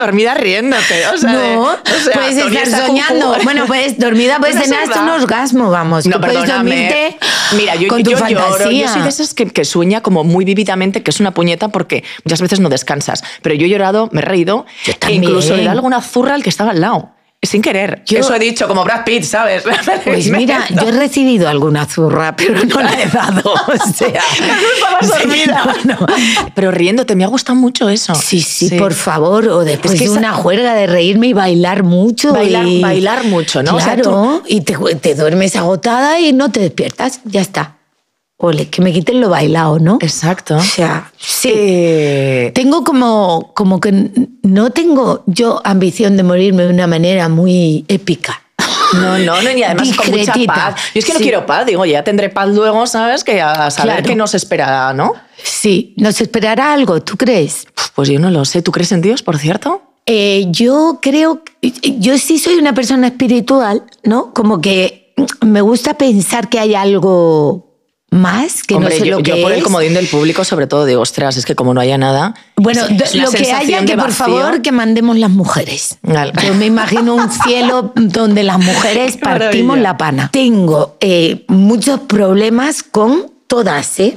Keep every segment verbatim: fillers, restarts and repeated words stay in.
Dormida riéndote, o sea, no, de, o sea, puedes estar soñando. Bueno, pues dormida puedes no tener hasta un orgasmo, vamos. No, puedes dormirte Mira, yo, con yo, tu yo fantasía. lloro. Yo soy de esas que, que sueña como muy vívidamente, que es una puñeta porque muchas veces no descansas. Pero yo he llorado, me he reído, e incluso le da alguna zurra al que estaba al lado. Sin querer. Yo, Eso he dicho, como Brad Pitt, ¿sabes? Pues mira, yo he recibido alguna zurra, pero no la he dado. O sea, no estabas dormida. Sí, no, no. Pero riéndote, me ha gustado mucho eso. Sí, sí, sí. Por favor. O después es que de esa... una juerga de reírme y bailar mucho. Bailar, y... bailar mucho, ¿no? Claro, o sea, tú... y te, te duermes agotada y no te despiertas. Ya está. Ole, que me quiten lo bailado, ¿no? Exacto. O sea, sí. Eh... Tengo como, como que no tengo yo ambición de morirme de una manera muy épica. No, no, no, y además Discretita. Con mucha paz. Yo es que sí. no quiero paz, digo, ya tendré paz luego, ¿sabes? Que a saber claro. qué nos esperará, ¿no? Sí, nos esperará algo, ¿tú crees? Pues yo no lo sé. ¿Tú crees en Dios, por cierto? Eh, yo creo, yo sí soy una persona espiritual, ¿no? Como que me gusta pensar que hay algo... más que Hombre, no sé yo, lo que yo por es. el comodín del público sobre todo digo, ostras, es que como no haya nada... Bueno, es, es lo que haya, que por favor que mandemos las mujeres. Vale. Yo me imagino un cielo donde las mujeres partimos la pana. Tengo eh, muchos problemas con todas, ¿eh?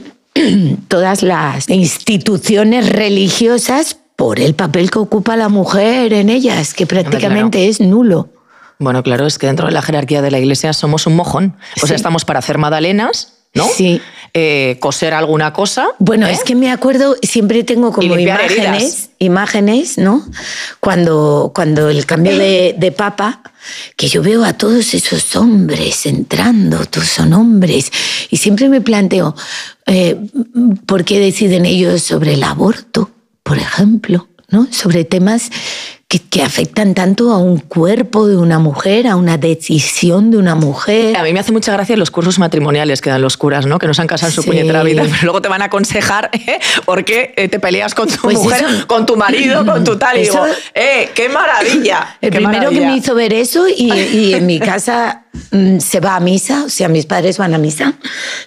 todas las instituciones religiosas por el papel que ocupa la mujer en ellas, que prácticamente claro. es nulo. Bueno, claro, es que dentro de la jerarquía de la Iglesia somos un mojón. O sí. sea, estamos para hacer magdalenas... ¿no? Sí. Eh, coser alguna cosa. Bueno, ¿eh? es que me acuerdo, siempre tengo como imágenes, heridas. imágenes, ¿no? Cuando, cuando el cambio de, de papa, que yo veo a todos esos hombres entrando, todos son hombres, y siempre me planteo, eh, ¿por qué deciden ellos sobre el aborto, por ejemplo? ¿No? Sobre temas que, que afectan tanto a un cuerpo de una mujer, a una decisión de una mujer. A mí me hace mucha gracia los cursos matrimoniales que dan los curas, ¿no? Que no se han casado en su sí. puñetera vida, pero luego te van a aconsejar ¿eh? por qué te peleas con tu pues mujer, eso, con tu marido, con tu tal. Y eso, digo, ¡eh, qué maravilla! El qué primero maravilla. que me hizo ver eso, y, y en mi casa mmm, se va a misa, o sea, mis padres van a misa.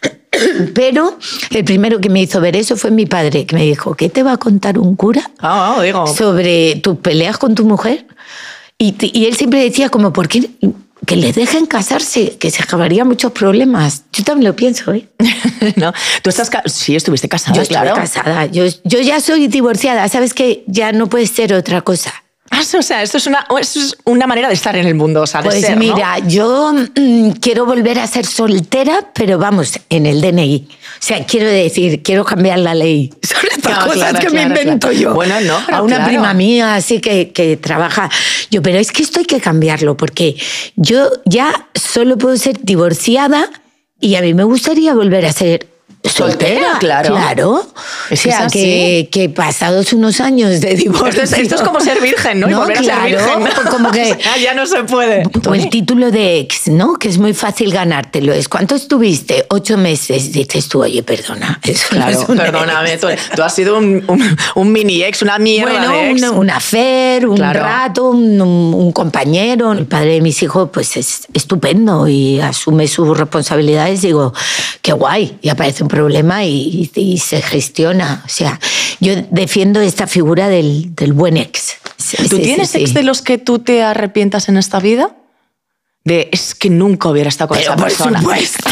Pero el primero que me hizo ver eso fue mi padre, que me dijo, ¿qué te va a contar un cura oh, oh, digo. sobre tus peleas con tu mujer? Y, y él siempre decía como, ¿por qué que les dejen casarse? Que se acabarían muchos problemas. Yo también lo pienso, ¿eh? ¿No? ¿Tú estás ca- sí, estuviste casada, yo claro. Yo estuve casada. Yo, yo ya soy divorciada. ¿Sabes qué? Ya no puede ser otra cosa. Ah, o sea, esto es, una, esto es una manera de estar en el mundo, o sea, de pues ser, mira, ¿no? yo mmm, quiero volver a ser soltera, pero vamos, en el D N I. O sea, quiero decir, quiero cambiar la ley. Son estas no, cosas claro, que claro, me invento claro. yo. Bueno, no, a una claro. prima mía así que, que trabaja. Yo, pero es que esto hay que cambiarlo, porque yo ya solo puedo ser divorciada y a mí me gustaría volver a ser soltera, claro. claro. Es o sea, es que, que pasados unos años de divorcio... Esto es, esto es como ser virgen, ¿no? Y no, volver claro, a ser virgen. ¿no? Como que, o sea, ya no se puede. O el título de ex, ¿no? Que es muy fácil ganártelo. Es ¿cuánto estuviste? Ocho meses. Dices tú, oye, perdona. Eso claro, no es perdóname. Tú, tú has sido un, un, un mini ex, una mierda bueno, de ex. Un, un affair, un claro. rato, un, un compañero. El padre de mis hijos, pues es estupendo y asume sus responsabilidades. Digo, qué guay. Y aparece un problema y Y, y se gestiona. O sea, yo defiendo esta figura del, del buen ex. ¿Tú sí, tienes sí, ex sí. de los que tú te arrepientas en esta vida? De, es que nunca hubiera estado con Pero esa persona. Por supuesto.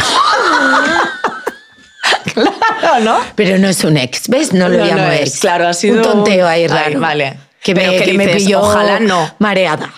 Claro, ¿no? Pero no es un ex, ¿ves? No lo no, llamo no ex. Es, claro, ha sido un tonteo ahí raro. Ay, vale. Que, Pero me, que que dices, me pilló ojalá no. mareada.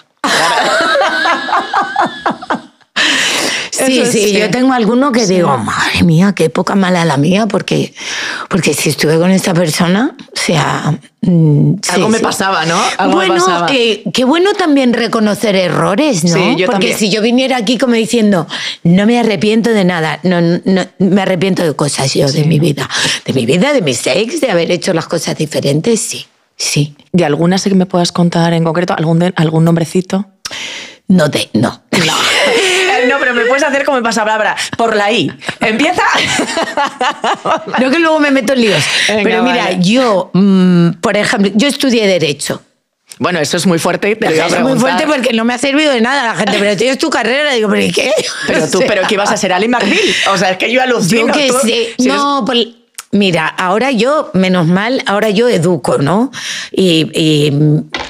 Sí, Eso sí, sí, yo tengo alguno que sí. digo, madre mía, qué poca mala la mía, porque, porque si estuve con esta persona, o sea... Mm, Algo sí, me sí. pasaba, ¿no? Algo bueno, me pasaba. Eh, qué bueno también reconocer errores, ¿no? Sí, yo porque también. si yo viniera aquí como diciendo, no me arrepiento de nada, no, no me arrepiento de cosas yo, sí, de mi vida. De mi vida, de mis ex, de haber hecho las cosas diferentes, sí, sí. ¿De alguna sé que me puedas contar en concreto? ¿Algún, de, algún nombrecito? No te, no. No. No, pero me puedes hacer como el pasapalabra, por la I. Empieza. No, que luego me meto en líos. Venga, pero mira, vale. yo, mmm, por ejemplo, yo estudié Derecho. Bueno, eso es muy fuerte. Te es muy fuerte porque no me ha servido de nada la gente. Pero tienes tu carrera, digo, ¿pero qué? Pero tú, o sea, ¿pero qué ibas a ser? ¿Ali McBeal? O sea, es que yo alucino. Yo que tú, sé. si no, es... pues... Mira, ahora yo, menos mal, ahora yo educo, ¿no? Y, y